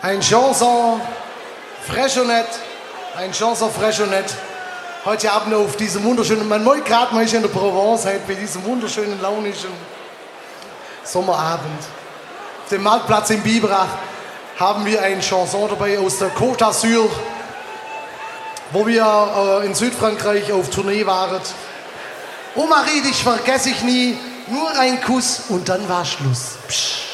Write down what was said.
Ein Chanson Frechonett. Ein Chanson Frechonett. Heute Abend auf diesem wunderschönen, man wollte gerade mal in der Provence, heute bei diesem wunderschönen, launischen Sommerabend. Auf dem Marktplatz in Biberach haben wir eine Chanson dabei aus der Côte d'Azur, wo wir in Südfrankreich auf Tournee waren. Oh Marie, dich vergesse ich nie, nur ein Kuss und dann war Schluss. Psch.